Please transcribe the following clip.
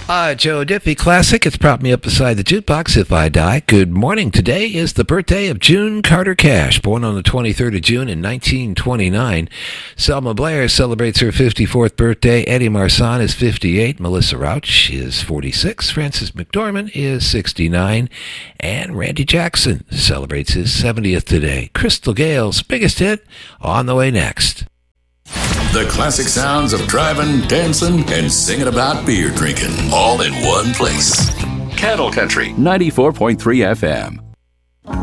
Joe Diffie Classic. It's Prop Me Up Beside the Jukebox If I Die. Good morning. Today is the birthday of June Carter Cash, born on the 23rd of June in 1929. Selma Blair celebrates her 54th birthday. Eddie Marsan is 58. Melissa Rauch is 46. Francis McDormand is 69. And Randy Jackson celebrates his 70th today. Crystal Gale's biggest hit on the way next. The classic sounds of driving, dancing, and singing about beer drinking, all in one place. Cattle Country 94.3 FM.